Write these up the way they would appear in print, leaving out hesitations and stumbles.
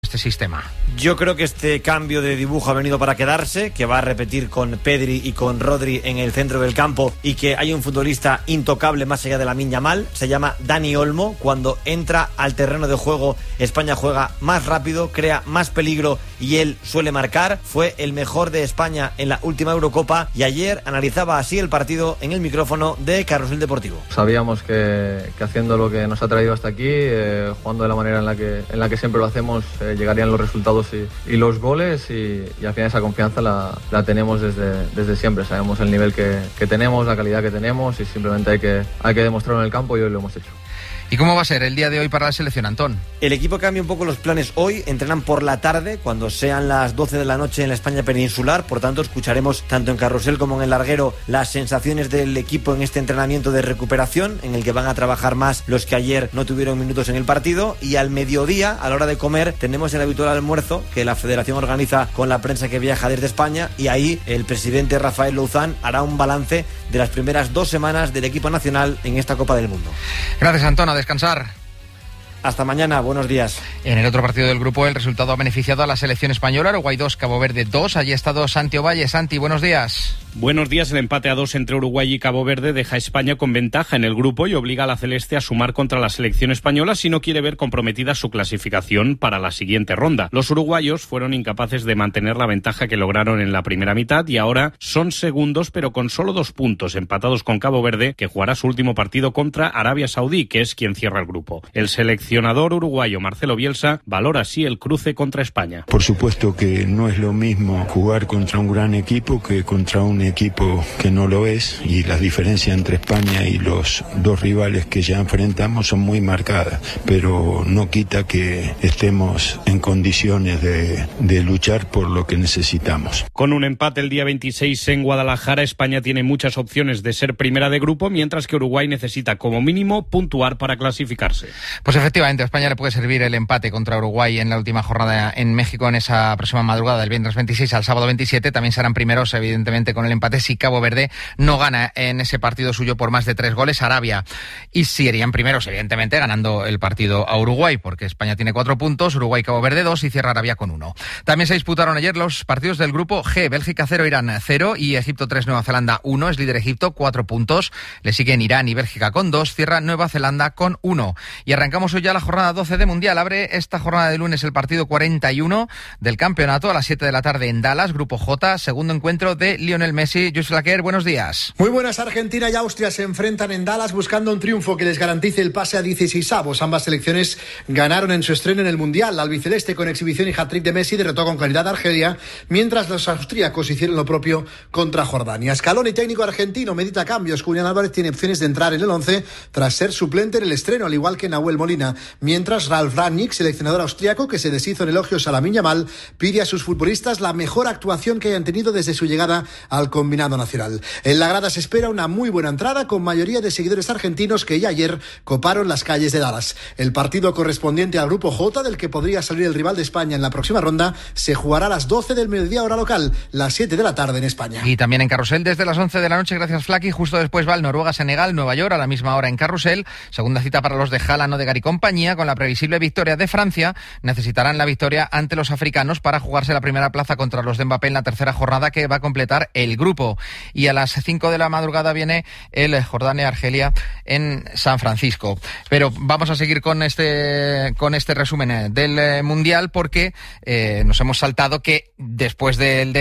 este sistema. Yo creo que este cambio de dibujo ha venido para quedarse, que va a repetir con Pedri y con Rodri en el centro del campo, y que hay un futbolista intocable más allá de Lamine Yamal, se llama Dani Olmo. Cuando entra al terreno de juego, España juega más rápido, crea más peligro y él suele marcar. Fue el mejor de España en la última Eurocopa y ayer analizaba así el partido en el micrófono de Carrusel Deportivo. Sabíamos que haciendo lo que nos ha traído hasta aquí, jugando de la manera en la que siempre lo hacemos, llegarían los resultados y los goles, y al final esa confianza la tenemos desde siempre. Sabemos el nivel que tenemos, la calidad que tenemos, y simplemente hay que demostrarlo en el campo, y hoy lo hemos hecho. ¿Y cómo va a ser el día de hoy para la selección, Antón? El equipo cambia un poco los planes hoy, entrenan por la tarde, cuando sean las 12 de la noche en la España peninsular. Por tanto, escucharemos tanto en Carrusel como en el larguero las sensaciones del equipo en este entrenamiento de recuperación, en el que van a trabajar más los que ayer no tuvieron minutos en el partido. Y al mediodía, a la hora de comer, tenemos el habitual almuerzo que la Federación organiza con la prensa que viaja desde España, y ahí el presidente Rafael Louzán hará un balance de las primeras 2 semanas del equipo nacional en esta Copa del Mundo. Gracias, Antón. A descansar. Hasta mañana, buenos días. En el otro partido del grupo, el resultado ha beneficiado a la selección española. Uruguay 2, Cabo Verde 2. Allí ha estado Santi Ovalle. Santi, buenos días. Buenos días. El empate a 2 entre Uruguay y Cabo Verde deja a España con ventaja en el grupo y obliga a la celeste a sumar contra la selección española si no quiere ver comprometida su clasificación para la siguiente ronda. Los uruguayos fueron incapaces de mantener la ventaja que lograron en la primera mitad y ahora son segundos, pero con solo 2 puntos, empatados con Cabo Verde, que jugará su último partido contra Arabia Saudí, que es quien cierra el grupo. El seleccionador uruguayo Marcelo Bielsa valora así el cruce contra España. Por supuesto que no es lo mismo jugar contra un gran equipo que contra un equipo que no lo es, y las diferencias entre España y los 2 rivales que ya enfrentamos son muy marcadas, pero no quita que estemos en condiciones de luchar por lo que necesitamos. Con un empate el día 26 en Guadalajara, España tiene muchas opciones de ser primera de grupo, mientras que Uruguay necesita como mínimo puntuar para clasificarse. Pues efectivamente, a España le puede servir el empate contra Uruguay en la última jornada en México en esa próxima madrugada del viernes 26 al sábado 27. También serán primeros, evidentemente, con el empate si Cabo Verde no gana en ese partido suyo por más de 3 goles Arabia. Y serían primeros, evidentemente, ganando el partido a Uruguay, porque España tiene 4 puntos, Uruguay, Cabo Verde 2 y cierra Arabia con 1. También se disputaron ayer los partidos del grupo G. Bélgica 0, Irán 0 y Egipto 3, Nueva Zelanda 1. Es líder Egipto, 4 puntos. Le siguen Irán y Bélgica con 2. Cierra Nueva Zelanda con 1. Y arrancamos hoy ya la jornada 12 de Mundial. Abre esta jornada de lunes el partido 41 del campeonato a las 7 de la tarde en Dallas, Grupo J, segundo encuentro de Lionel Messi. Jus Laquer, buenos días. Muy buenas. Argentina y Austria se enfrentan en Dallas buscando un triunfo que les garantice el pase a 16avos. Ambas selecciones ganaron en su estreno en el Mundial. La albiceleste, con exhibición y hat-trick de Messi, derrotó con claridad a Argelia, mientras los austríacos hicieron lo propio contra Jordania. Scaloni, técnico argentino, medita cambios. Julián Álvarez tiene opciones de entrar en el 11 tras ser suplente en el estreno, al igual que Nahuel Molina, mientras Ralf Rangnick, seleccionador austriaco que se deshizo en elogios a Lamine Yamal, pide a sus futbolistas la mejor actuación que hayan tenido desde su llegada al combinado nacional. En la grada se espera una muy buena entrada, con mayoría de seguidores argentinos que ya ayer coparon las calles de Dallas. El partido correspondiente al Grupo J, del que podría salir el rival de España en la próxima ronda, se jugará a las 12 del mediodía hora local, las 7 de la tarde en España. Y también en Carrusel desde las 11 de la noche, gracias Flaky. Justo después va el Noruega-Senegal, Nueva York, a la misma hora en Carrusel. Segunda cita para los de Haaland, Odegaard y compañía. Con la previsible victoria de Francia, necesitarán la victoria ante los africanos para jugarse la primera plaza contra los de Mbappé en la tercera jornada, que va a completar el grupo. Y a las 5 de la madrugada viene el Jordania-Argelia en San Francisco. Pero vamos a seguir con este resumen del Mundial, porque nos hemos saltado que después del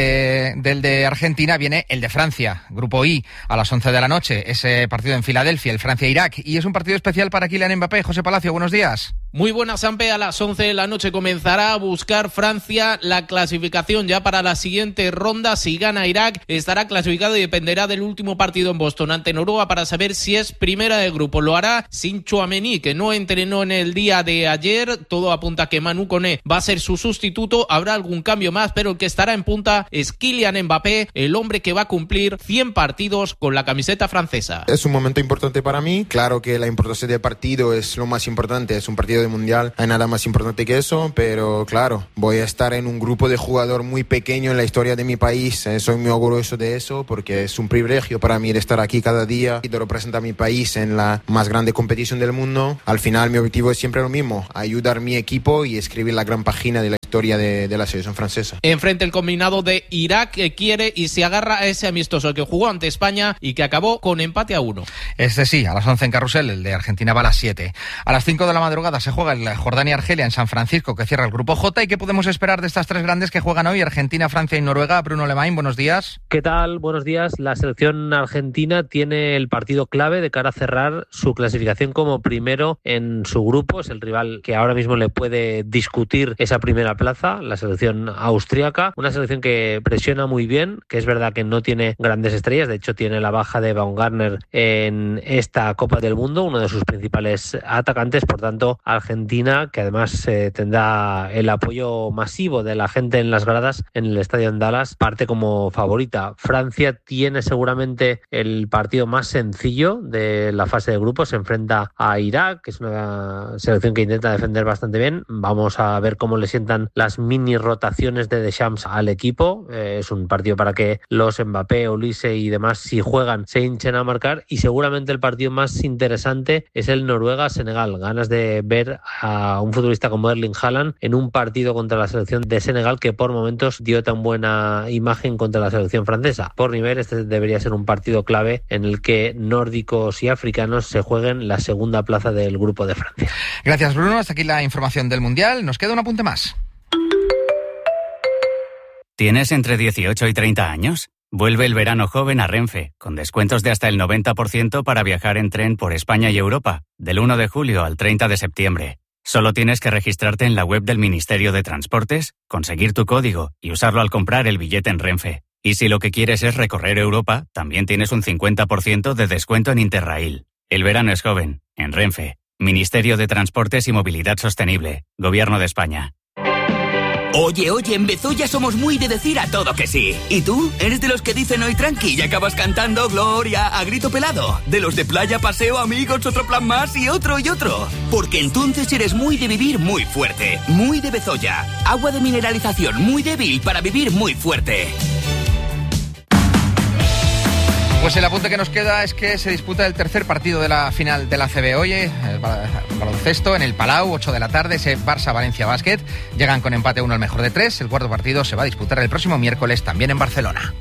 de Argentina viene el de Francia, Grupo I, a las 11 de la noche. Ese partido en Filadelfia, el Francia-Irak. Y es un partido especial para Kylian Mbappé. José Palacio, buenos días. Muy buenas, Sampe. A las 11 de la noche comenzará a buscar Francia la clasificación ya para la siguiente ronda. Si gana Irak, estará clasificado y dependerá del último partido en Boston ante Noruega para saber si es primera de grupo. Lo hará sin Tchouaméni, que no entrenó en el día de ayer. Todo apunta a que Manu Koné va a ser su sustituto. Habrá algún cambio más, pero el que estará en punta es Kylian Mbappé, el hombre que va a cumplir 100 partidos con la camiseta francesa. Es un momento importante para mí. Claro que la importancia del partido es lo más importante. Es un partido partido de mundial, hay nada más importante que eso, pero claro, voy a estar en un grupo de jugador muy pequeño en la historia de mi país, soy muy orgulloso de eso porque es un privilegio para mí de estar aquí cada día y de representar a mi país en la más grande competición del mundo. Al final mi objetivo es siempre lo mismo, ayudar a mi equipo y escribir la gran página de la historia de la selección francesa. Enfrente el combinado de Irak que quiere y se agarra a ese amistoso que jugó ante España y que acabó con empate a 1. Este sí, a las 11 en Carrusel, el de Argentina va a las 7. A las 5 de la madrugada se juega el Jordania-Argelia en San Francisco, que cierra el grupo J. ¿Y qué podemos esperar de estas tres grandes que juegan hoy? Argentina, Francia y Noruega. Bruno Lemain, buenos días. ¿Qué tal? Buenos días. La selección argentina tiene el partido clave de cara a cerrar su clasificación como primero en su grupo. Es el rival que ahora mismo le puede discutir esa primera plaza, la selección austríaca. Una selección que presiona muy bien, que es verdad que no tiene grandes estrellas. De hecho, tiene la baja de Baumgartner en esta Copa del Mundo, uno de sus principales atacantes. Por tanto, Argentina, que además tendrá el apoyo masivo de la gente en las gradas en el estadio en Dallas, parte como favorita. Francia tiene seguramente el partido más sencillo de la fase de grupos. Se enfrenta a Irak, que es una selección que intenta defender bastante bien. Vamos a ver cómo le sientan las mini rotaciones de Deschamps al equipo. Es un partido para que los Mbappé, Olise y demás, si juegan, se hinchen a marcar. Y seguramente el partido más interesante es el Noruega-Senegal. Ganas de ver a un futbolista como Erling Haaland en un partido contra la selección de Senegal, que por momentos dio tan buena imagen contra la selección francesa. Por nivel, este debería ser un partido clave en el que nórdicos y africanos se jueguen la segunda plaza del grupo de Francia. Gracias, Bruno. Hasta aquí la información del Mundial. Nos queda un apunte más. ¿Tienes entre 18 y 30 años? Vuelve el verano joven a Renfe, con descuentos de hasta el 90% para viajar en tren por España y Europa, del 1 de julio al 30 de septiembre. Solo tienes que registrarte en la web del Ministerio de Transportes, conseguir tu código y usarlo al comprar el billete en Renfe. Y si lo que quieres es recorrer Europa, también tienes un 50% de descuento en Interrail. El verano es joven, en Renfe. Ministerio de Transportes y Movilidad Sostenible, Gobierno de España. Oye, en Bezoya somos muy de decir a todo que sí. ¿Y tú? ¿Eres de los que dicen hoy tranqui y acabas cantando Gloria a grito pelado? ¿De los de playa, paseo, amigos, otro plan más y otro y otro? Porque entonces eres muy de vivir muy fuerte. Muy de Bezoya. Agua de mineralización muy débil para vivir muy fuerte. Pues el apunte que nos queda es que se disputa el tercer partido de la final de la ACB hoy, el baloncesto en el Palau, 8 de la tarde, ese Barça-Valencia Basket. Llegan con empate 1 al mejor de 3. El cuarto partido se va a disputar el próximo miércoles también en Barcelona.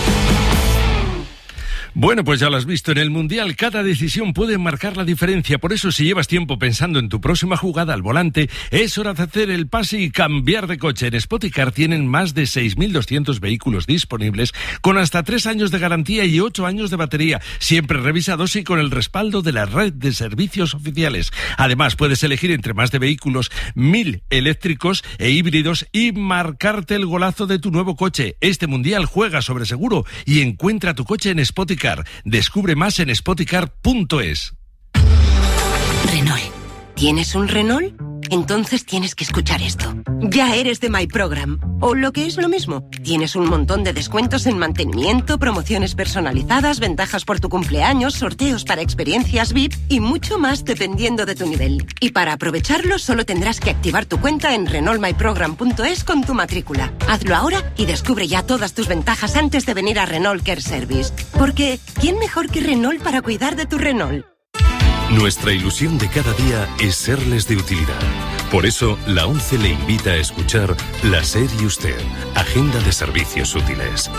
Bueno, pues ya lo has visto, en el Mundial cada decisión puede marcar la diferencia. Por eso, si llevas tiempo pensando en tu próxima jugada al volante, es hora de hacer el pase y cambiar de coche. En Spoticar tienen más de 6.200 vehículos disponibles con hasta 3 años de garantía y 8 años de batería, siempre revisados y con el respaldo de la red de servicios oficiales. Además, puedes elegir entre más de vehículos, 1.000 eléctricos e híbridos y marcarte el golazo de tu nuevo coche. Este Mundial juega sobre seguro y encuentra tu coche en Spoticar. Descubre más en spoticar.es. Renault. ¿Tienes un Renault? Entonces tienes que escuchar esto. Ya eres de My Program. O lo que es lo mismo, tienes un montón de descuentos en mantenimiento, promociones personalizadas, ventajas por tu cumpleaños, sorteos para experiencias VIP y mucho más dependiendo de tu nivel. Y para aprovecharlo solo tendrás que activar tu cuenta en renaultmyprogram.es con tu matrícula. Hazlo ahora y descubre ya todas tus ventajas antes de venir a Renault Care Service. Porque, ¿quién mejor que Renault para cuidar de tu Renault? Nuestra ilusión de cada día es serles de utilidad. Por eso, la ONCE le invita a escuchar La SER y Usted, Agenda de Servicios Útiles.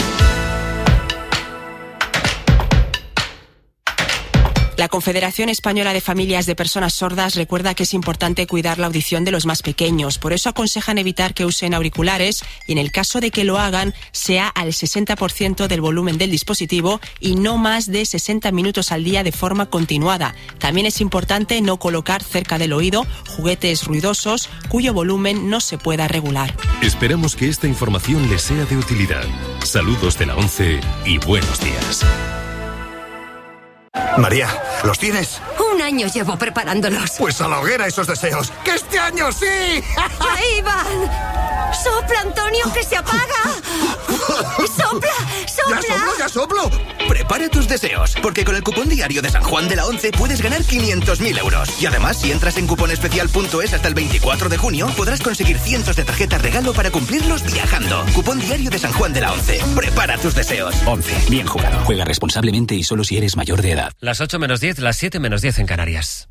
La Confederación Española de Familias de Personas Sordas recuerda que es importante cuidar la audición de los más pequeños. Por eso aconsejan evitar que usen auriculares y, en el caso de que lo hagan, sea al 60% del volumen del dispositivo y no más de 60 minutos al día de forma continuada. También es importante no colocar cerca del oído juguetes ruidosos cuyo volumen no se pueda regular. Esperamos que esta información les sea de utilidad. Saludos de la ONCE y buenos días. María, ¿los tienes? Un año llevo preparándolos. Pues a la hoguera esos deseos. ¡Que este año sí! ¡Ahí van! ¡Sopla, Antonio, que se apaga! ¡Sopla, sopla! ¡Ya soplo, ya soplo! ¡Prepara prepara tus deseos, porque con el cupón diario de San Juan de la Once puedes ganar 500.000 euros. Y además, si entras en cuponespecial.es hasta el 24 de junio, podrás conseguir cientos de tarjetas regalo para cumplirlos viajando. Cupón diario de San Juan de la Once. Prepara tus deseos. 11. Bien jugado. Juega responsablemente y solo si eres mayor de edad. Las 8 menos 10, las 7 menos 10 en Canarias.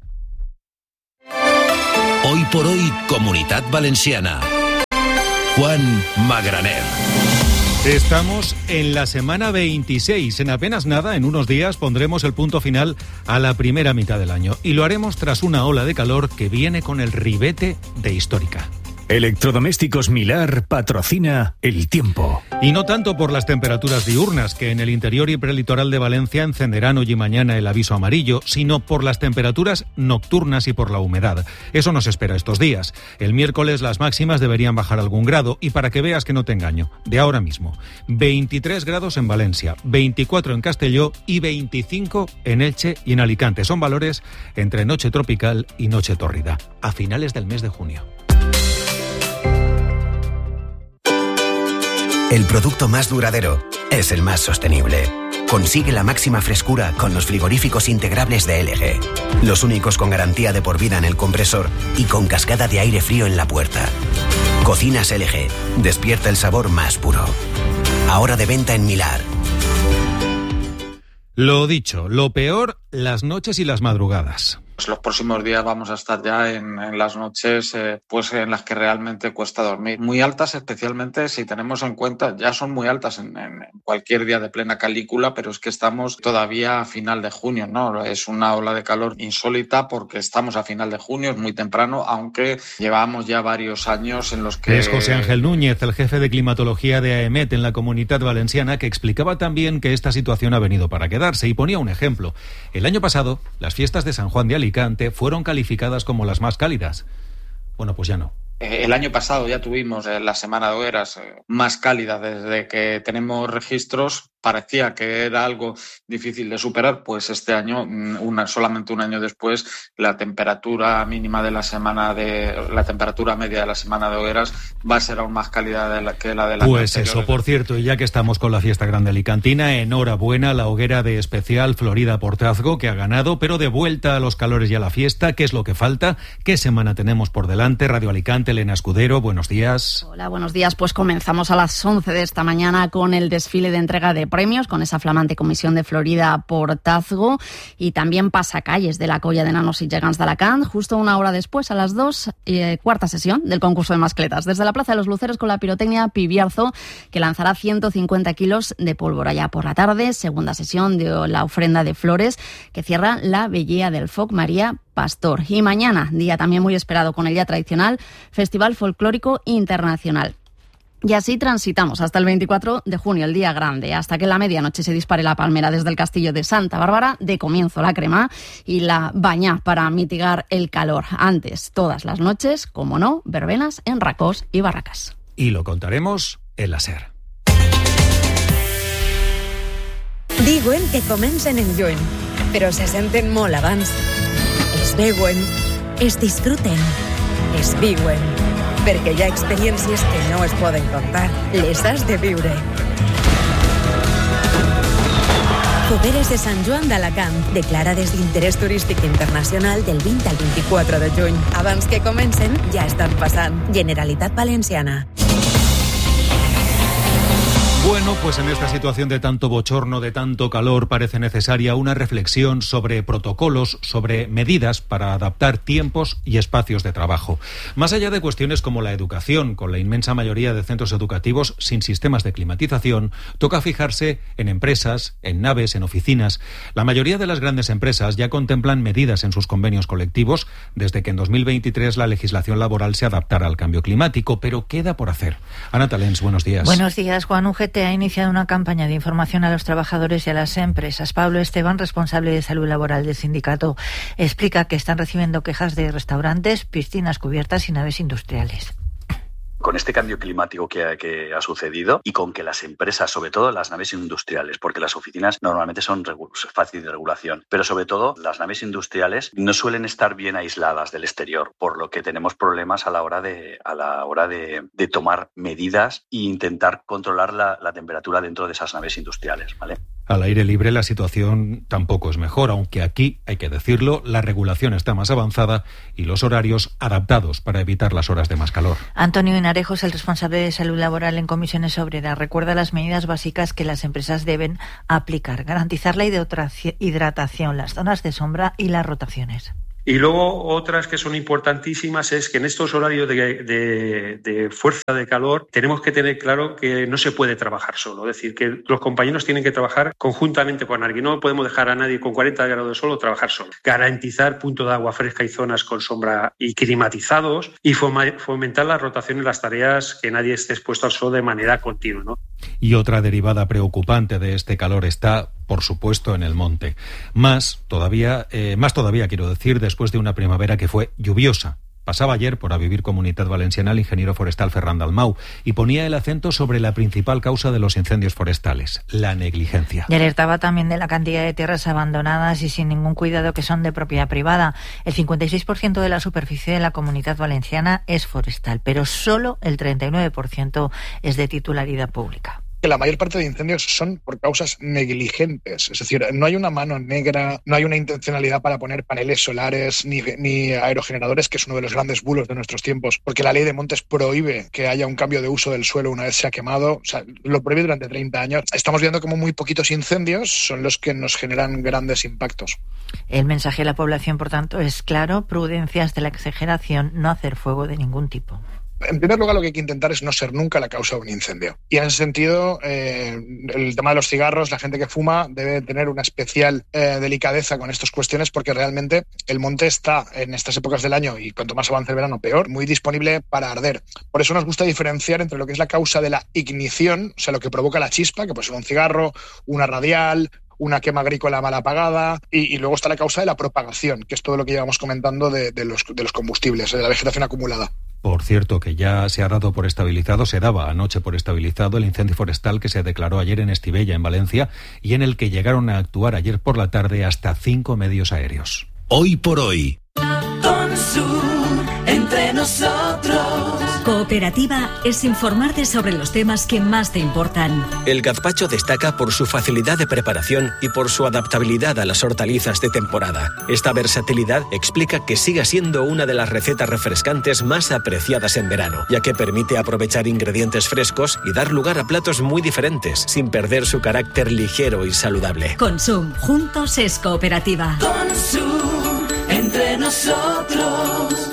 Hoy por hoy, Comunitat Valenciana. Juan Magraner. Estamos en la semana 26. En apenas nada, en unos días, pondremos el punto final a la primera mitad del año. Y lo haremos tras una ola de calor que viene con el ribete de Histórica. Electrodomésticos Milar patrocina el tiempo. Y no tanto por las temperaturas diurnas, que en el interior y prelitoral de Valencia encenderán hoy y mañana el aviso amarillo, sino por las temperaturas nocturnas y por la humedad. Eso nos espera estos días. El miércoles las máximas deberían bajar algún grado, y para que veas que no te engaño, de ahora mismo, 23 grados en Valencia, 24 en Castelló y 25 en Elche y en Alicante. Son valores entre noche tropical y noche tórrida, a finales del mes de junio. El producto más duradero es el más sostenible. Consigue la máxima frescura con los frigoríficos integrables de LG. Los únicos con garantía de por vida en el compresor y con cascada de aire frío en la puerta. Cocinas LG. Despierta el sabor más puro. Ahora de venta en Milar. Lo dicho, lo peor, las noches y las madrugadas. Pues los próximos días vamos a estar ya en las noches pues en las que realmente cuesta dormir. Muy altas, especialmente si tenemos en cuenta, ya son muy altas en cualquier día de plena canícula, pero es que estamos todavía a final de junio, ¿no? Es una ola de calor insólita porque estamos a final de junio, es muy temprano, aunque llevamos ya varios años en los que... Es José Ángel Núñez, el jefe de climatología de AEMET en la Comunitat Valenciana, que explicaba también que esta situación ha venido para quedarse y ponía un ejemplo. El año pasado, las fiestas de San Juan de Alicante fueron calificadas como las más cálidas. Bueno, pues ya no. El año pasado ya tuvimos la semana de hogueras más cálida desde que tenemos registros. Parecía que era algo difícil de superar, pues este año, solamente un año después, la temperatura mínima de la temperatura media de la semana de hogueras va a ser aún más cálida que la del año Pues anterior. eso, por cierto, y ya que estamos con la fiesta grande alicantina, enhorabuena a la hoguera de Especial Florida Portazgo, que ha ganado, pero de vuelta a los calores y a la fiesta. ¿Qué es lo que falta? ¿Qué semana tenemos por delante? Radio Alicante, Elena Escudero, buenos días. Hola, buenos días. Pues comenzamos a las 11 de esta mañana con el desfile de entrega de premios, con esa flamante comisión de Florida Portazgo, y también pasacalles de la Colla de Nanos y Gegants de Alacant, justo una hora después, a las 2, cuarta sesión del concurso de mascletas. Desde la Plaza de los Luceros con la pirotecnia Pibiarzo, que lanzará 150 kilos de pólvora. Ya por la tarde, segunda sesión de la ofrenda de flores, que cierra la Vellea del Foc María Pastor. Y mañana, día también muy esperado con el ya tradicional Festival Folclórico Internacional. Y así transitamos hasta el 24 de junio, el día grande, hasta que en la medianoche se dispare la palmera desde el castillo de Santa Bárbara, de comienzo la crema y la bañá para mitigar el calor. Antes, todas las noches, como no, verbenas en Racós y Barracas. Y lo contaremos en la SER. Diuen que comencen en lluny, però se senten molt abans. Es veuen, es disfruten, es viuen, perquè hi ha experiències que no es poden contar, les has de viure. Fogueres de Sant Joan d'Alacant, declarades d'interès turístic internacional del 20 al 24 de juny. Abans que comencen, ja estan passant. Generalitat Valenciana. Bueno, pues en esta situación de tanto bochorno, de tanto calor, parece necesaria una reflexión sobre protocolos, sobre medidas para adaptar tiempos y espacios de trabajo. Más allá de cuestiones como la educación, con la inmensa mayoría de centros educativos sin sistemas de climatización, toca fijarse en empresas, en naves, en oficinas. La mayoría de las grandes empresas ya contemplan medidas en sus convenios colectivos desde que en 2023 la legislación laboral se adaptara al cambio climático, pero queda por hacer. Ana Talens, buenos días. Buenos días, Juan. UGT ha iniciado una campaña de información a los trabajadores y a las empresas. Pablo Esteban, responsable de salud laboral del sindicato, explica que están recibiendo quejas de restaurantes, piscinas cubiertas y naves industriales. Con este cambio climático que ha sucedido y con que las empresas, sobre todo las naves industriales, porque las oficinas normalmente son fáciles de regulación, pero sobre todo las naves industriales no suelen estar bien aisladas del exterior, por lo que tenemos problemas a la hora de tomar medidas e intentar controlar la temperatura dentro de esas naves industriales, ¿vale? Al aire libre la situación tampoco es mejor, aunque aquí, hay que decirlo, la regulación está más avanzada y los horarios adaptados para evitar las horas de más calor. Antonio Hinarejos, el responsable de salud laboral en Comisiones Obreras, recuerda las medidas básicas que las empresas deben aplicar: garantizar la hidratación, las zonas de sombra y las rotaciones. Y luego otras que son importantísimas es que en estos horarios de fuerza de calor tenemos que tener claro que no se puede trabajar solo. Es decir, que los compañeros tienen que trabajar conjuntamente con alguien. No podemos dejar a nadie con 40 grados de sol o trabajar solo. Garantizar puntos de agua fresca y zonas con sombra y climatizados, y fomentar la rotación en las tareas, que nadie esté expuesto al sol de manera continua, ¿no? Y otra derivada preocupante de este calor está, por supuesto, en el monte. Más todavía quiero decir, después de una primavera que fue lluviosa. Pasaba ayer por A Vivir Comunitat Valenciana el ingeniero forestal Ferran Dalmau y ponía el acento sobre la principal causa de los incendios forestales: la negligencia. Y alertaba también de la cantidad de tierras abandonadas y sin ningún cuidado que son de propiedad privada. El 56% de la superficie de la Comunidad Valenciana es forestal, pero solo el 39% es de titularidad pública. Que la mayor parte de incendios son por causas negligentes, es decir, no hay una mano negra, no hay una intencionalidad para poner paneles solares ni aerogeneradores, que es uno de los grandes bulos de nuestros tiempos, porque la ley de montes prohíbe que haya un cambio de uso del suelo una vez se ha quemado, o sea, lo prohíbe durante 30 años. Estamos viendo como muy poquitos incendios son los que nos generan grandes impactos. El mensaje a la población, por tanto, es claro: prudencia ante la exageración, no hacer fuego de ningún tipo. En primer lugar, lo que hay que intentar es no ser nunca la causa de un incendio. Y en ese sentido, el tema de los cigarros, la gente que fuma debe tener una especial delicadeza con estas cuestiones, porque realmente el monte está, en estas épocas del año, y cuanto más avance el verano peor, muy disponible para arder. Por eso nos gusta diferenciar entre lo que es la causa de la ignición, o sea, lo que provoca la chispa, que puede ser un cigarro, una radial, una quema agrícola mal apagada, y luego está la causa de la propagación, que es todo lo que llevamos comentando de los combustibles, de la vegetación acumulada. Por cierto, que ya se daba anoche por estabilizado el incendio forestal que se declaró ayer en Estivella, en Valencia, y en el que llegaron a actuar ayer por la tarde hasta 5 medios aéreos. Hoy por hoy. Entre nosotros. Cooperativa es informarte sobre los temas que más te importan. El gazpacho destaca por su facilidad de preparación y por su adaptabilidad a las hortalizas de temporada. Esta versatilidad explica que siga siendo una de las recetas refrescantes más apreciadas en verano, ya que permite aprovechar ingredientes frescos y dar lugar a platos muy diferentes, sin perder su carácter ligero y saludable. Consum, juntos es cooperativa. Consum, entre nosotros.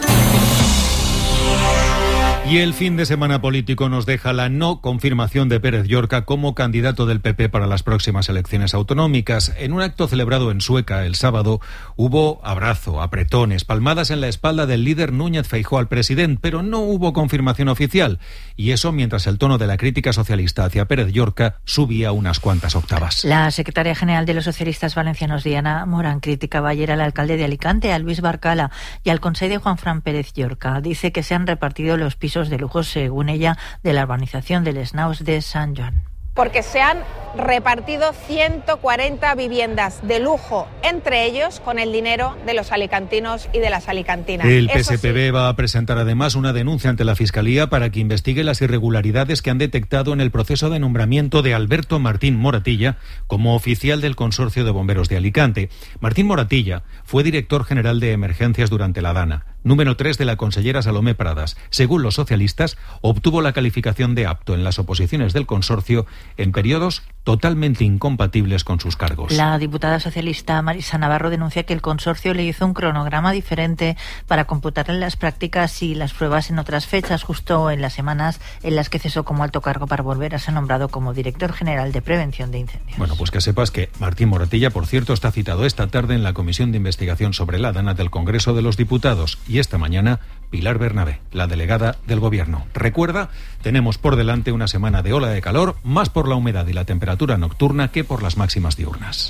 Y el fin de semana político nos deja la no confirmación de Pérez Llorca como candidato del PP para las próximas elecciones autonómicas. En un acto celebrado en Sueca el sábado hubo abrazo, apretones, palmadas en la espalda del líder Núñez Feijóo al presidente, pero no hubo confirmación oficial. Y eso mientras el tono de la crítica socialista hacia Pérez Llorca subía unas cuantas octavas. La secretaria general de los socialistas valencianos, Diana Morán, criticaba ayer al alcalde de Alicante, a Luis Barcala, y al conseller de Juan Fran Pérez Llorca. Dice que se han repartido los pisos de lujo, según ella, de la urbanización del Snaus de Sant Joan. Porque se han repartido 140 viviendas de lujo, entre ellos con el dinero de los alicantinos y de las alicantinas. El PSPB va a presentar además una denuncia ante la Fiscalía para que investigue las irregularidades que han detectado en el proceso de nombramiento de Alberto Martín Moratilla como oficial del Consorcio de Bomberos de Alicante. Martín Moratilla fue director general de emergencias durante la Dana, número 3 de la consellera Salomé Pradas. Según los socialistas, obtuvo la calificación de apto en las oposiciones del consorcio en periodos totalmente incompatibles con sus cargos. La diputada socialista Marisa Navarro denuncia que el consorcio le hizo un cronograma diferente para computar las prácticas y las pruebas en otras fechas, justo en las semanas en las que cesó como alto cargo para volver a ser nombrado como director general de prevención de incendios. Bueno, pues que sepas que Martín Moratilla, por cierto, está citado esta tarde en la Comisión de Investigación sobre la Dana del Congreso de los Diputados, y esta mañana Pilar Bernabé, la delegada del Gobierno. Recuerda, tenemos por delante una semana de ola de calor, más por la humedad y la temperatura nocturna que por las máximas diurnas.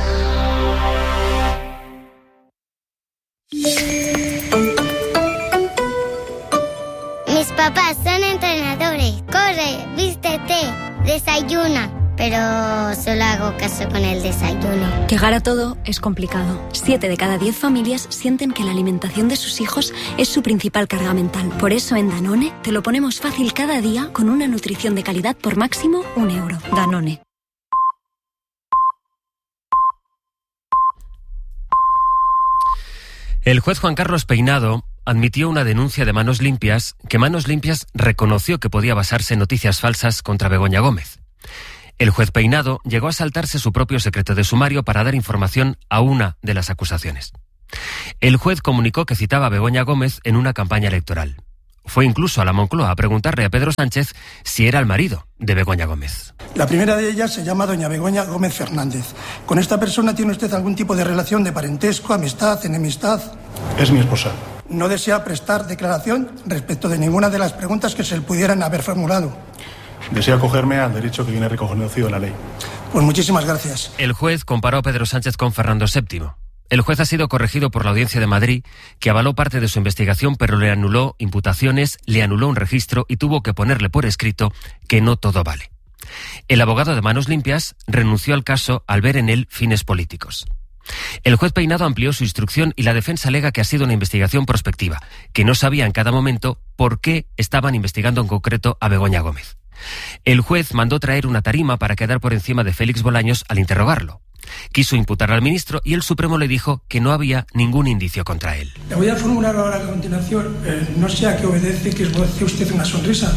Mis papás son entrenadores. Corre, vístete, desayuna. Pero solo hago caso con el desayuno. Llegar a todo es complicado. 7 de cada 10 familias sienten que la alimentación de sus hijos es su principal carga mental. Por eso en Danone te lo ponemos fácil cada día con una nutrición de calidad por máximo €1. Danone. El juez Juan Carlos Peinado admitió una denuncia de Manos Limpias, que Manos Limpias reconoció que podía basarse en noticias falsas contra Begoña Gómez. El juez Peinado llegó a saltarse su propio secreto de sumario para dar información a una de las acusaciones. El juez comunicó que citaba a Begoña Gómez en una campaña electoral. Fue incluso a la Moncloa a preguntarle a Pedro Sánchez si era el marido de Begoña Gómez. La primera de ellas se llama doña Begoña Gómez Fernández. ¿Con esta persona tiene usted algún tipo de relación de parentesco, amistad, enemistad? Es mi esposa. ¿No desea prestar declaración respecto de ninguna de las preguntas que se le pudieran haber formulado? Deseo acogerme al derecho que viene reconocido en la ley. Pues muchísimas gracias. El juez comparó a Pedro Sánchez con Fernando VII. El juez ha sido corregido por la Audiencia de Madrid, que avaló parte de su investigación, pero le anuló imputaciones, le anuló un registro y tuvo que ponerle por escrito que no todo vale. El abogado de Manos Limpias renunció al caso al ver en él fines políticos. El juez Peinado amplió su instrucción y la defensa alega que ha sido una investigación prospectiva, que no sabía en cada momento por qué estaban investigando en concreto a Begoña Gómez. El juez mandó traer una tarima para quedar por encima de Félix Bolaños al interrogarlo. Quiso imputar al ministro y el Supremo le dijo que no había ningún indicio contra él. Le voy a formular ahora a continuación, no sé a qué obedece que esboce usted una sonrisa.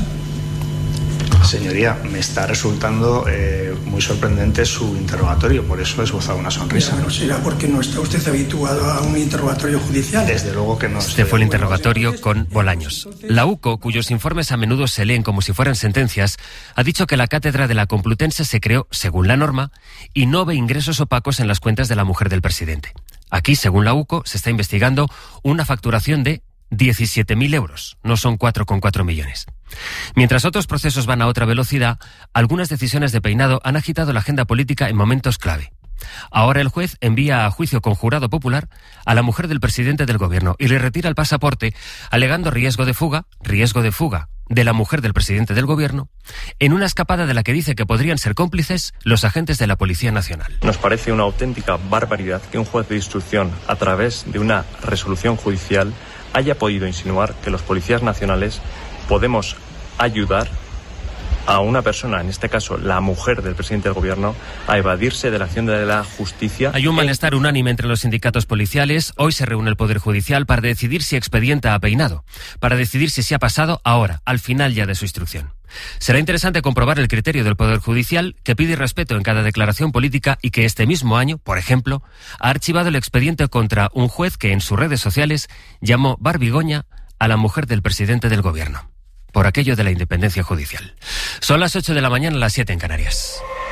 Señoría, me está resultando muy sorprendente su interrogatorio, por eso he esbozado una sonrisa. Pero será porque no está usted habituado a un interrogatorio judicial. Desde luego que no. Este fue el interrogatorio con Bolaños. La UCO, cuyos informes a menudo se leen como si fueran sentencias, ha dicho que la cátedra de la Complutense se creó según la norma y no ve ingresos opacos en las cuentas de la mujer del presidente. Aquí, según la UCO, se está investigando una facturación de 17.000 euros, no son 4,4 millones. Mientras otros procesos van a otra velocidad, algunas decisiones de Peinado han agitado la agenda política en momentos clave. Ahora el juez envía a juicio con jurado popular a la mujer del presidente del gobierno y le retira el pasaporte, alegando riesgo de fuga de la mujer del presidente del gobierno, en una escapada de la que dice que podrían ser cómplices los agentes de la Policía Nacional. Nos parece una auténtica barbaridad que un juez de instrucción, a través de una resolución judicial, haya podido insinuar que los policías nacionales podemos ayudar a una persona, en este caso la mujer del presidente del gobierno, a evadirse de la acción de la justicia. Hay un malestar unánime entre los sindicatos policiales. Hoy se reúne el Poder Judicial para decidir si expedienta a Peinado, para decidir si se ha pasado ahora, al final ya de su instrucción. Será interesante comprobar el criterio del Poder Judicial, que pide respeto en cada declaración política y que este mismo año, por ejemplo, ha archivado el expediente contra un juez que en sus redes sociales llamó barbigoña a la mujer del presidente del gobierno, por aquello de la independencia judicial. Son las 8 de la mañana, las 7 en Canarias.